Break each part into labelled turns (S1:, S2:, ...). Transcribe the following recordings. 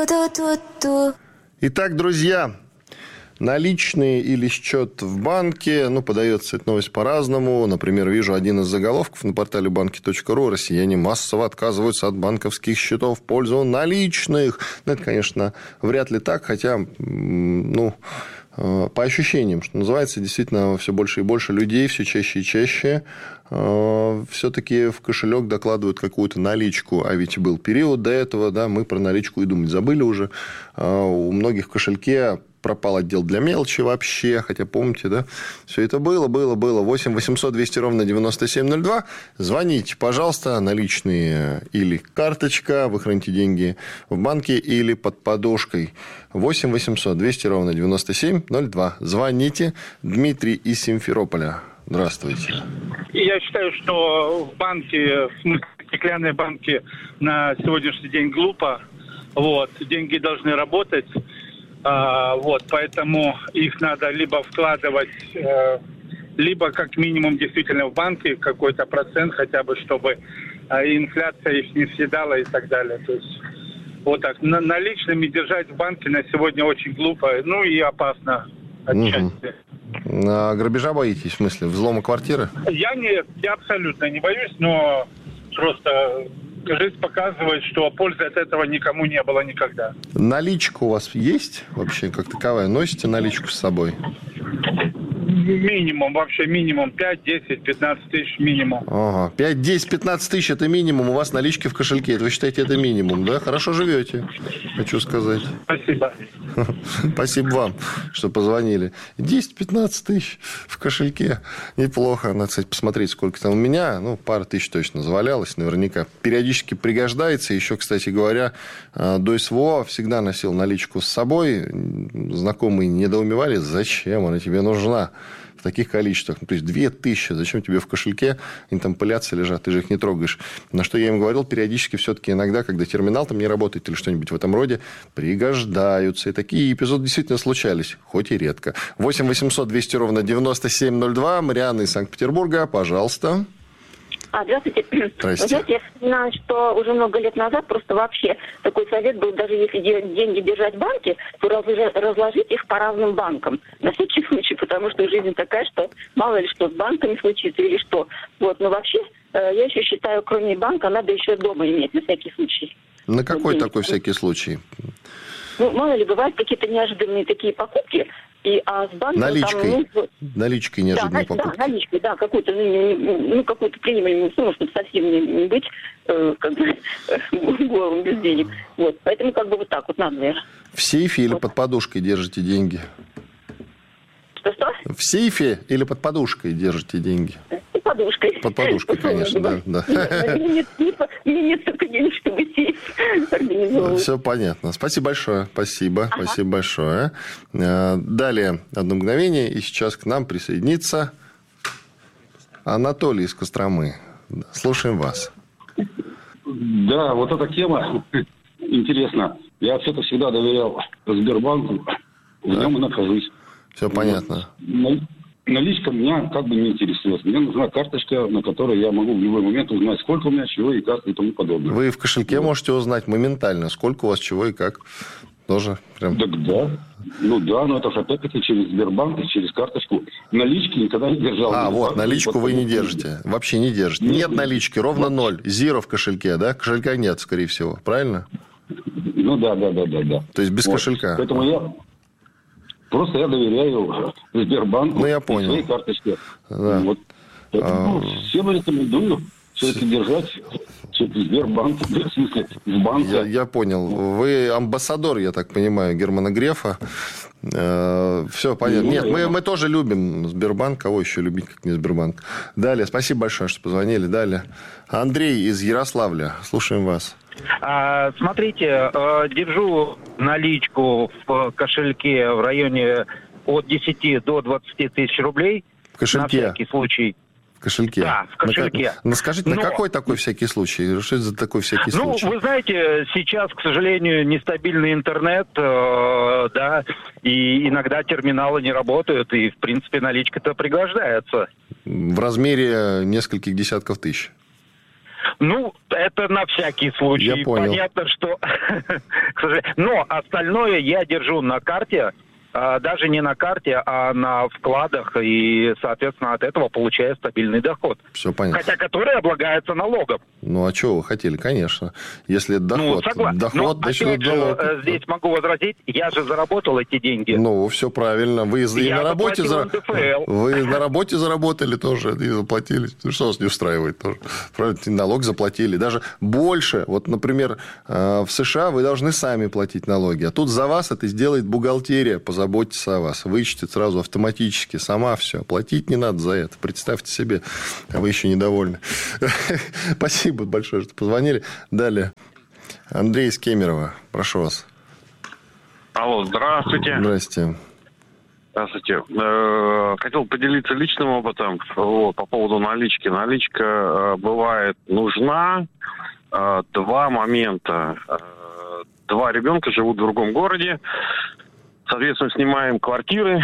S1: Итак, друзья, наличные или счет в банке, подается эта новость по-разному. Например, вижу один из заголовков на портале банки.ру: россияне массово отказываются от банковских счетов в пользу наличных. Это, конечно, вряд ли так, хотя, по ощущениям, что называется, действительно, все больше и больше людей, все чаще и чаще все-таки в кошелек докладывают какую-то наличку. А ведь был период до этого, да, мы про наличку и думать забыли уже. У многих в кошельке пропал отдел для мелочи вообще, хотя помните, да, все это было. 8 800 200 ровно 9702. Звоните, пожалуйста, наличные или карточка, вы храните деньги в банке или под подушкой. 8 800 200 ровно 9702. Звоните. Дмитрий из Симферополя. Здравствуйте.
S2: Я считаю, что в банке, в смысле стеклянные банки на сегодняшний день глупо. Деньги должны работать. Поэтому их надо либо вкладывать, либо как минимум действительно в банке какой-то процент хотя бы, чтобы инфляция их не съедала и так далее. То есть так. Наличными держать в банке на сегодня очень глупо, и опасно отчасти.
S1: А грабежа боитесь, в смысле, взлома квартиры?
S2: Я абсолютно не боюсь, но просто жизнь показывает, что пользы от этого никому не было никогда.
S1: Наличка у вас есть вообще как таковая? Носите наличку с собой?
S2: Минимум, вообще минимум 5, 10, 15 тысяч минимум.
S1: Ага, 5, 10, 15 тысяч – это минимум, у вас налички в кошельке. Это вы считаете, это минимум, да? Хорошо живете, хочу сказать.
S2: Спасибо.
S1: Спасибо вам, что позвонили. 10-15 тысяч в кошельке. Неплохо. Надо, кстати, посмотреть, сколько там у меня. Пара тысяч точно завалялось наверняка. Периодически пригождается. Еще, кстати говоря, до СВО всегда носил наличку с собой. Знакомые недоумевали, зачем она тебе нужна в таких количествах. То есть 2000, зачем тебе в кошельке? Они там пылятся, лежат, ты же их не трогаешь. На что я им говорил, периодически все-таки иногда, когда терминал там не работает или что-нибудь в этом роде, пригождаются. И такие эпизоды действительно случались, хоть и редко. 8 800 200 ровно 9702. Марианна из Санкт-Петербурга, пожалуйста.
S3: Здравствуйте.
S1: Здрасте.
S3: Вы знаете, я вспоминаю, что уже много лет назад просто вообще такой совет был, даже если деньги держать в банке, то разложить их по разным банкам. На всякий случай, потому что жизнь такая, что мало ли что с банками случится или что. Но вообще, я еще считаю, кроме банка, надо еще дома иметь, на всякий случай.
S1: На какой такой всякий случай?
S3: Мало ли, бывают какие-то неожиданные такие покупки, а с банком...
S1: Наличкой? Наличкой неожиданные покупки?
S3: Да, наличкой, да, какую-то приемлемую сумму, чтобы совсем не быть голым без денег. Поэтому так надо.
S1: В сейфе или под подушкой держите деньги?
S3: Что?
S1: В сейфе или под подушкой держите деньги?
S3: Под подушкой.
S1: Под подушкой, конечно, да.
S3: Нет только денег, чтобы сейф организовывать.
S1: Все понятно. Спасибо большое. Спасибо большое. Далее, одно мгновение, и сейчас к нам присоединится Анатолий из Костромы. Слушаем вас.
S4: Да, эта тема интересна. Я все-таки всегда доверял Сбербанку, в нем и нахожусь.
S1: Все понятно.
S4: Наличка меня не интересует. Мне нужна карточка, на которой я могу в любой момент узнать, сколько у меня чего и как и тому подобное.
S1: Вы в кошельке можете узнать моментально, сколько у вас чего и как. Тоже прям...
S4: Так да. Но это же опять-таки через Сбербанк и через карточку. Налички никогда не держал.
S1: Наличку вы не держите. Вообще не держите. Нет налички, ровно ноль. Зиро в кошельке, да? Кошелька нет, скорее всего. Правильно?
S4: Да.
S1: То есть без кошелька.
S4: Поэтому я доверяю Сбербанку
S1: я понял.
S4: И своей карточке.
S1: Да.
S4: Всем рекомендую все-таки держать Сбербанк, в смысле, в банке.
S1: Я понял. Вы амбассадор, я так понимаю, Германа Грефа. Все понятно. Нет, мы тоже любим Сбербанк. Кого еще любить, как не Сбербанк? Далее, спасибо большое, что позвонили. Далее. Андрей из Ярославля. Слушаем вас.
S5: Смотрите, держу наличку в кошельке в районе от 10 до 20 тысяч рублей.
S1: В кошельке?
S5: На всякий случай.
S1: В кошельке?
S5: Да, в кошельке.
S1: Скажите, на какой такой всякий случай? Что это за такой всякий случай?
S5: Вы знаете, сейчас, к сожалению, нестабильный интернет, и иногда терминалы не работают, и, в принципе, наличка-то пригождается.
S1: В размере нескольких десятков тысяч?
S5: Ну, это на всякий случай.
S1: Я понял.
S5: Понятно, что... Но остальное я держу на карте. Даже не на карте, а на вкладах, и, соответственно, от этого получаю стабильный доход.
S1: Все понятно.
S5: Хотя который облагается налогом.
S1: Ну, а чего вы хотели? Конечно. Если это доход, доход, значит,
S5: опять же, здесь могу возразить, я же заработал эти деньги.
S1: Ну, все правильно. Вы
S5: Я
S1: на работе
S5: НДФЛ.
S1: Вы на работе заработали тоже и заплатили. Что вас не устраивает тоже? Правильно, налог заплатили. Даже больше. Вот, например, в США вы должны сами платить налоги. А тут за вас это сделает бухгалтерия, позаботьтесь о вас. Вычтет сразу автоматически, сама все. Платить не надо за это. Представьте себе, а вы еще недовольны. Спасибо большое, что позвонили. Далее. Андрей из Кемерово. Прошу вас.
S6: Алло, здравствуйте.
S1: Здрасте.
S6: Здравствуйте. Хотел поделиться личным опытом по поводу налички. Наличка бывает нужна. Два момента. Два ребенка живут в другом городе. Соответственно, снимаем квартиры.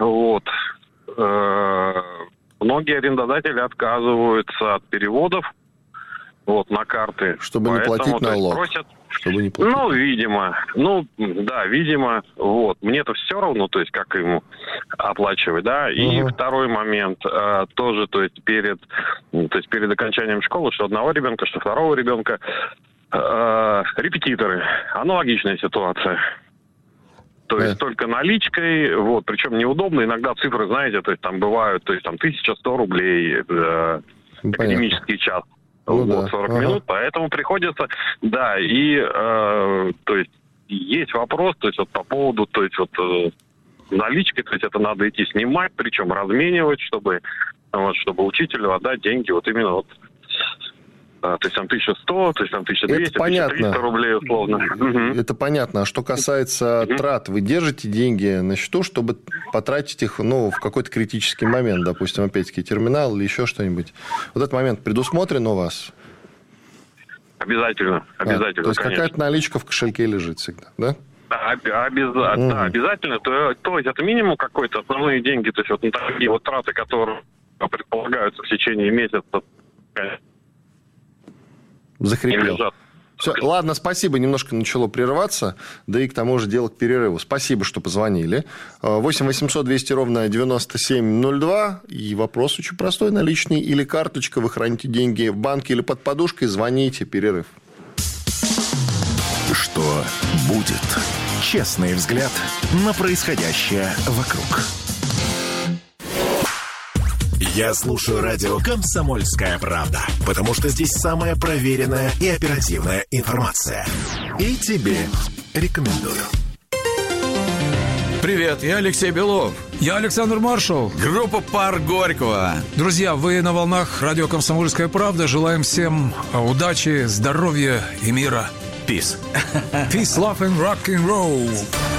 S6: Многие арендодатели отказываются от переводов на карты.
S1: Чтобы не платить налог.
S6: Просят,
S1: чтобы не платить.
S6: Видимо. Видимо. Мне-то все равно, то есть, как ему оплачивать, да. И второй момент, тоже, то есть, перед окончанием школы, что одного ребенка, что второго ребенка, репетиторы. Аналогичная ситуация. То есть только наличкой, причем неудобно. Иногда цифры, знаете, то есть там бывают, то есть там 1100 рублей академический час. 40 минут, поэтому приходится, то есть есть вопрос, то есть по поводу, то есть налички, то есть это надо идти снимать, причем разменивать, чтобы учителю отдать деньги именно то есть там 1100, то есть там 1200, 1300 рублей условно.
S1: Это понятно. А что касается трат, вы держите деньги на счету, чтобы потратить их в какой-то критический момент, допустим, опять-таки терминал или еще что-нибудь. Вот этот момент предусмотрен у вас?
S6: Обязательно,
S1: то есть какая-то наличка в кошельке лежит всегда, да?
S6: Обязательно. То есть это минимум какой-то, основные деньги, то есть такие траты, которые предполагаются в течение месяца.
S1: Захрипел. Все, ладно, спасибо. Немножко начало прерываться. Да и к тому же дело к перерыву. Спасибо, что позвонили. 8 800 200 ровно 9702. И вопрос очень простой. Наличный или карточка. Вы храните деньги в банке или под подушкой. Звоните. Перерыв.
S7: Что будет? Честный взгляд на происходящее вокруг. Я слушаю радио «Комсомольская правда», потому что здесь самая проверенная и оперативная информация. И тебе рекомендую.
S8: Привет, я Алексей Белов.
S9: Я Александр Маршал.
S8: Группа «Пар Горького».
S9: Друзья, вы на волнах радио «Комсомольская правда». Желаем всем удачи, здоровья и мира.
S8: Peace.
S9: Peace, love and rock and roll.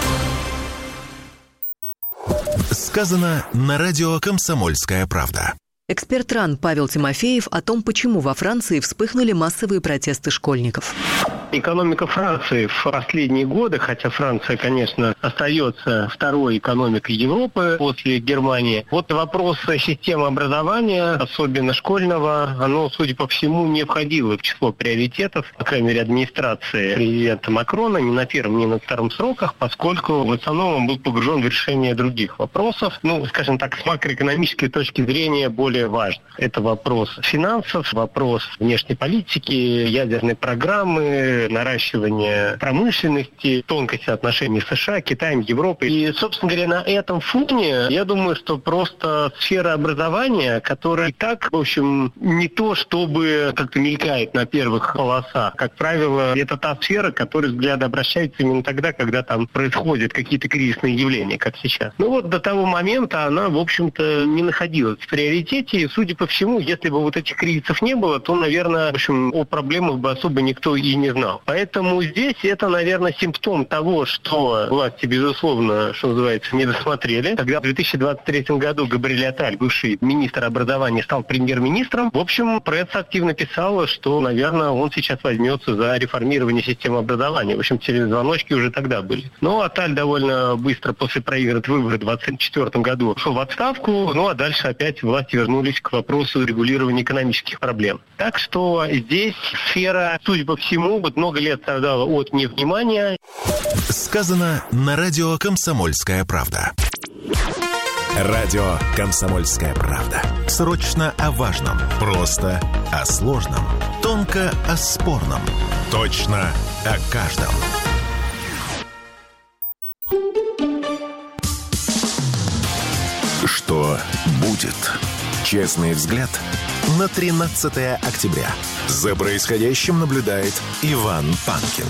S7: Сказано на радио «Комсомольская правда».
S10: Эксперт РАН Павел Тимофеев о том, почему во Франции вспыхнули массовые протесты школьников.
S11: Экономика Франции в последние годы, хотя Франция, конечно, остается второй экономикой Европы после Германии, вопрос системы образования, особенно школьного, оно, судя по всему, не входило в число приоритетов, по крайней мере, администрации президента Макрона, ни на первом, ни на втором сроках, поскольку в основном он был погружен в решение других вопросов, скажем так, с макроэкономической точки зрения более важных. Это вопрос финансов, вопрос внешней политики, ядерной программы, наращивание промышленности, тонкости отношений США, Китаем, Европой. И, собственно говоря, на этом фоне, я думаю, что просто сфера образования, которая и так, в общем, не то, чтобы как-то мелькает на первых полосах. Как правило, это та сфера, к которой взгляды обращаются именно тогда, когда там происходят какие-то кризисные явления, как сейчас. До того момента она, в общем-то, не находилась в приоритете. И, судя по всему, если бы этих кризисов не было, то, наверное, в общем, о проблемах бы особо никто и не знал. все. Поэтому здесь это, наверное, симптом того, что власти, безусловно, что называется, не досмотрели. Когда в 2023 году Габриэль Атталь, бывший министр образования, стал премьер-министром, в общем, пресса активно писала, что, наверное, он сейчас возьмется за реформирование системы образования. В общем, звоночки уже тогда были. Но Атталь довольно быстро после проигрывает выборы в 2024 году ушел в отставку, ну а дальше опять власти вернулись к вопросу регулирования экономических проблем. Так что здесь сфера, судя по всему, вот много лет страдала от невнимания.
S7: Сказано на радио «Комсомольская правда». Радио «Комсомольская правда». Срочно о важном, просто о сложном, тонко о спорном, точно о каждом. Что будет? Честный взгляд на 13 октября. За происходящим наблюдает Иван Панкин.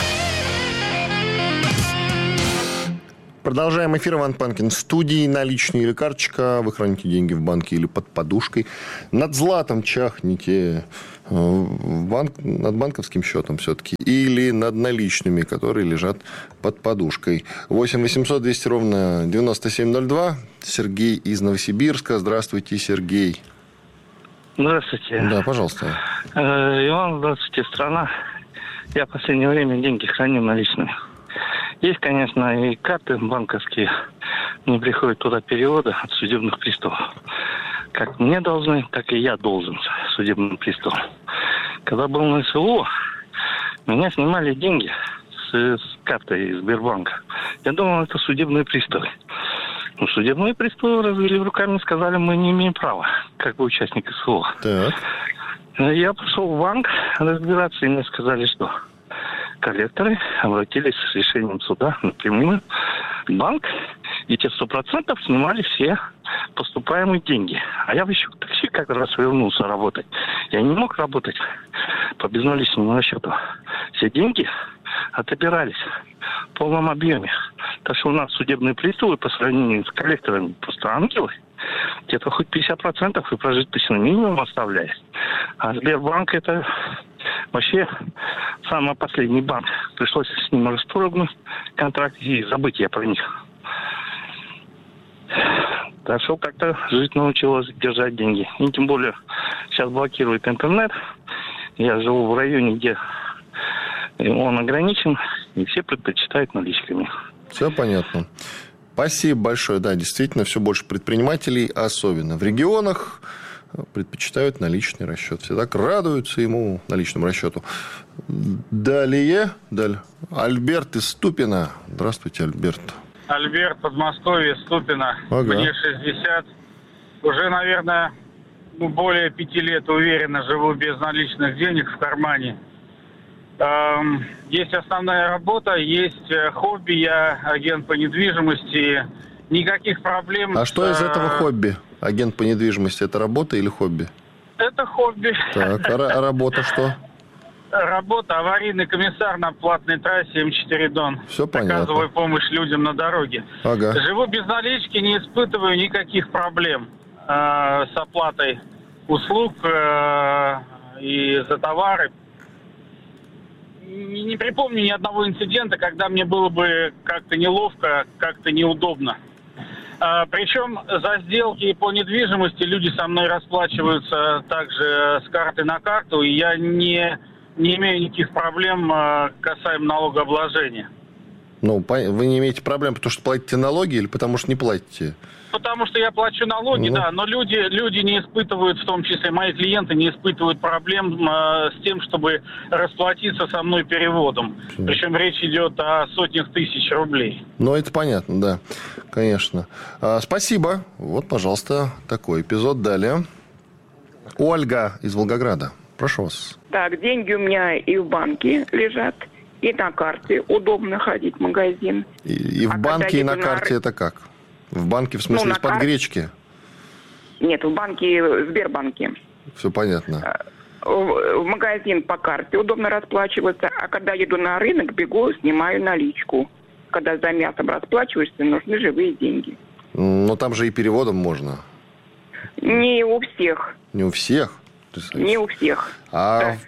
S1: Продолжаем эфир. Иван Панкин в студии. Наличные или карточка. Вы храните деньги в банке или под подушкой. Над златом чахните над банковским счетом все-таки. Или над наличными, которые лежат под подушкой. 8 800 200 ровно 9702. Сергей из Новосибирска. Здравствуйте, Сергей.
S12: Здравствуйте.
S1: Да, пожалуйста.
S12: Иван, здравствуйте, страна. Я в последнее время деньги храню наличными. Есть, конечно, и карты банковские. Не приходят туда переводы от судебных приставов. Как мне должны, так и я должен судебным приставам. Когда был на СЛО, меня снимали деньги с карты Сбербанка. Я думал, это судебные приставы. Но судебные приставы развели руками и сказали, мы не имеем права, как бы участник СЛО.
S1: Так.
S12: Я пошел в банк разбираться, и мне сказали, что коллекторы обратились с решением суда напрямую в банк, и те 100% снимали все поступаемые деньги. А я еще в такси как раз вернулся работать. Я не мог работать по безналичному расчету. Все деньги отобирались в полном объеме. Так что у нас судебные приставы по сравнению с коллекторами просто ангелы. Где-то хоть 50% и прожиточный минимум оставляет. А Сбербанк это вообще самый последний банк. Пришлось с ним расторгнуть контракт и забыть я про них. Так что как-то жить научилась держать деньги. И тем более сейчас блокирует интернет. Я живу в районе, где он ограничен, и все предпочитают наличками.
S1: Все понятно. Спасибо большое. Да, действительно, все больше предпринимателей, особенно в регионах, предпочитают наличный расчет. Все так радуются ему, наличному расчету. Далее. Альберт из Ступино. Здравствуйте, Альберт.
S2: Альберт, Подмосковье, Ступино.
S1: Ага.
S2: Мне 60. Уже, наверное, более 5 лет уверенно живу без наличных денег в кармане. Есть основная работа, есть хобби, я агент по недвижимости. Никаких проблем.
S1: А что из этого хобби? Агент по недвижимости – это работа или хобби?
S2: Это хобби.
S1: Так, а работа что?
S2: Работа, аварийный комиссар на платной трассе М4 Дон.
S1: Все понятно.
S2: Оказываю помощь людям на дороге.
S1: Ага.
S2: Живу без налички, не испытываю никаких проблем с оплатой услуг и за товары. Не припомню ни одного инцидента, когда мне было бы как-то неловко, как-то неудобно. Причем за сделки по недвижимости люди со мной расплачиваются также с карты на карту, и я не имею никаких проблем касаемо налогообложения.
S1: Ну, вы не имеете проблем, потому что платите налоги или потому что не платите?
S2: Потому что я плачу налоги, да, но люди не испытывают, в том числе мои клиенты, не испытывают проблем с тем, чтобы расплатиться со мной переводом. Причем речь идет о сотнях тысяч рублей.
S1: Ну, это понятно, да, конечно. Спасибо. Вот, пожалуйста, такой эпизод. Далее. Ольга из Волгограда. Прошу вас.
S13: Так, деньги у меня и в банке лежат, и на карте. Удобно ходить в магазин.
S1: И в банке, и на карте это как? В банке, в смысле, из-под гречки?
S13: Нет, в банке, в Сбербанке.
S1: Все понятно.
S13: В магазин по карте удобно расплачиваться, а когда еду на рынок, бегу, снимаю наличку. Когда за мясом расплачиваешься, нужны живые деньги.
S1: Но там же и переводом можно.
S13: Не у всех.
S1: Не у всех?
S13: Не у всех.
S1: А
S13: да.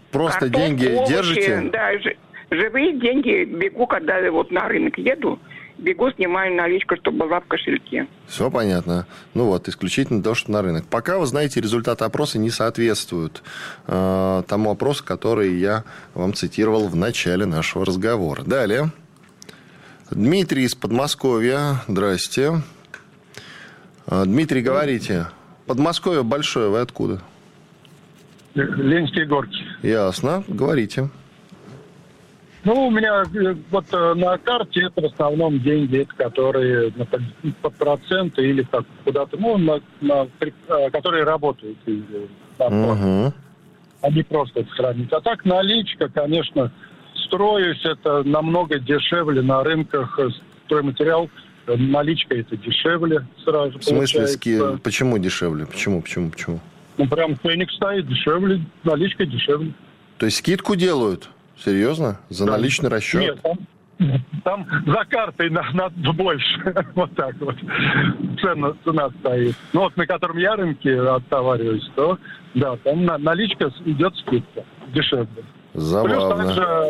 S1: просто
S13: картошку,
S1: деньги
S13: овощи,
S1: держите?
S13: Да, живые деньги бегу, когда вот на рынок еду, бегу, снимаю наличку, чтобы была в кошельке.
S1: Все понятно. Ну вот, исключительно то, что на рынок. Пока, вы знаете, результаты опроса не соответствуют тому опросу, который я вам цитировал в начале нашего разговора. Далее. Дмитрий из Подмосковья. Здрасте. Дмитрий, говорите. Подмосковье большое, вы откуда?
S14: Ленинские горки.
S1: Ясно, говорите.
S14: Ну, у меня вот на карте это в основном деньги, которые под проценты или как куда-то, которые работают.
S1: Угу.
S14: Они просто это хранить. А так наличка, конечно, строюсь, это намного дешевле на рынках. Стройматериал, наличка это дешевле сразу.
S1: В смысле,
S14: получается.
S1: Почему дешевле? Почему?
S14: Ну, прям ценник стоит дешевле, наличка дешевле.
S1: То есть скидку делают? Серьезно? За наличный расчет?
S14: Нет, там за картой надо больше. Вот так вот. Цена стоит. Ну, вот на котором я рынке оттовариваюсь, то да, там наличка идет скидка. Дешевле.
S1: Забавно.
S14: Плюс также